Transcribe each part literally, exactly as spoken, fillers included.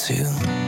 too.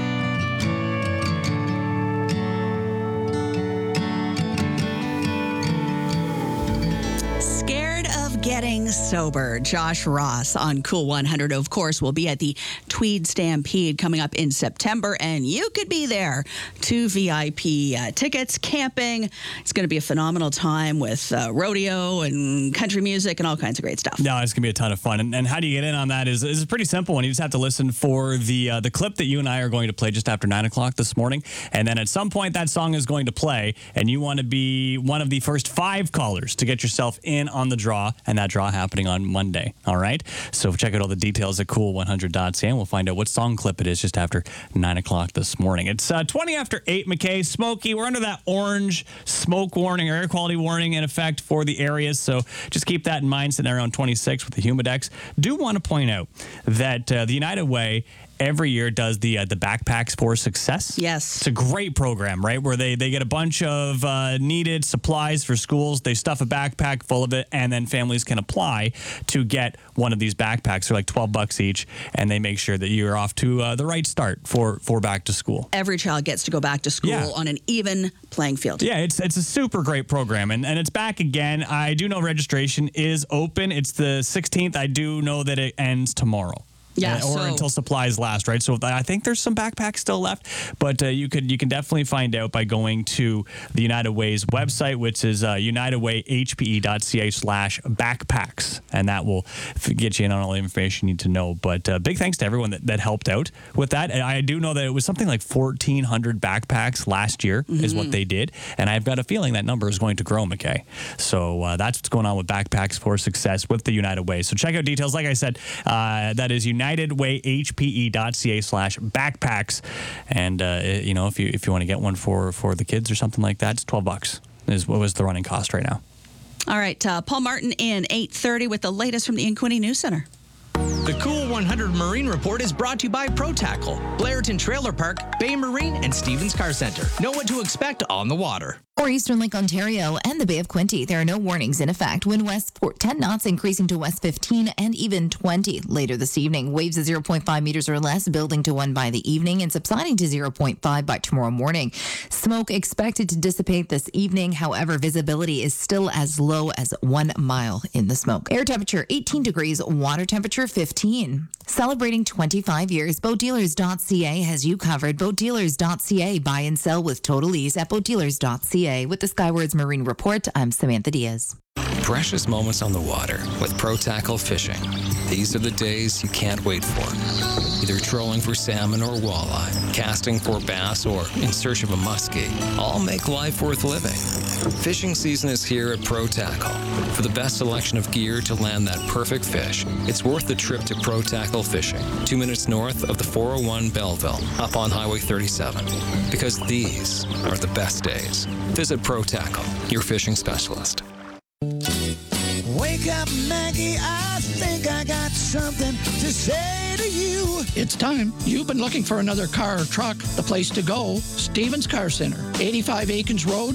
Scared of getting sober. Josh Ross on Cool one hundred, of course, will be at the Tweed Stampede coming up in September, and you could be there. Two V I P uh, tickets, camping. It's going to be a phenomenal time with uh, rodeo and country music and all kinds of great stuff. No, it's going to be a ton of fun. And, and how do you get in on that is, is a pretty simple one. You just have to listen for the uh, the clip that you and I are going to play just after nine o'clock this morning. And then at some point, that song is going to play, and you want to be one of the first five callers to get yourself in on the draw, and that draw happening on Monday. All right? So check out all the details at cool one hundred dot c a, and we'll find out what song clip it is just after nine o'clock this morning. It's uh, twenty after eight, McKay. Smoky, we're under that orange smoke warning, air quality warning in effect for the areas, so just keep that in mind, sitting around twenty-six with the Humidex. Do want to point out that uh, the United Way every year does the uh, the Backpacks for Success. Yes. It's a great program, right, where they, they get a bunch of uh, needed supplies for schools. They stuff a backpack full of it, and then families can apply to get one of these backpacks. They're like twelve bucks each, and they make sure that you're off to uh, the right start for, for back to school. Every child gets to go back to school Yeah. on an even playing field. Yeah, it's it's a super great program, and, and it's back again. I do know registration is open. It's the sixteenth. I do know that it ends tomorrow. Yeah, Uh, or so- until supplies last, right? So I think there's some backpacks still left, but uh, you could you can definitely find out by going to the United Way's website, which is uh, unitedwayhpe.ca slash backpacks, and that will f- get you in on all the information you need to know. But uh, big thanks to everyone that, that helped out with that. And I do know that it was something like fourteen hundred backpacks last year mm-hmm. is what they did, and I've got a feeling that number is going to grow, McKay. So uh, that's what's going on with Backpacks for Success with the United Way. So check out details. Like I said, uh, that is United unitedwayhpe.ca slash backpacks. And, uh, you know, if you if you want to get one for, for the kids or something like that, it's twelve bucks is what was the running cost right now. All right, uh, Paul Martin in eight thirty with the latest from the Inquini News Center. The Cool one hundred Marine Report is brought to you by Pro Tackle, Blairton Trailer Park, Bay Marine, and Stevens Car Center. Know what to expect on the water. For Eastern Lake, Ontario, and the Bay of Quinte, there are no warnings in effect. Wind west for ten knots, increasing to west fifteen and even twenty later this evening. Waves at zero point five meters or less, building to one by the evening and subsiding to zero point five by tomorrow morning. Smoke expected to dissipate this evening. However, visibility is still as low as one mile in the smoke. Air temperature eighteen degrees, water temperature fifteen. Celebrating twenty-five years, boat dealers dot c a has you covered. boat dealers dot c a, buy and sell with total ease at boat dealers dot c a. With the Skywards Marine Report, I'm Samantha Diaz. Precious moments on the water with Pro Tackle Fishing. These are the days you can't wait for. Either trolling for salmon or walleye, casting for bass, or in search of a muskie. All make life worth living. Fishing season is here at Pro Tackle. For the best selection of gear to land that perfect fish, it's worth the trip to Pro Tackle Fishing, two minutes north of the four oh one Belleville, up on Highway thirty-seven. Because these are the best days. Visit Pro Tackle, your fishing specialist. Wake up, Maggie, I think I got something to say to you. It's time. You've been looking for another car or truck. The place to go, Stevens Car Center, eighty-five Aikens Road,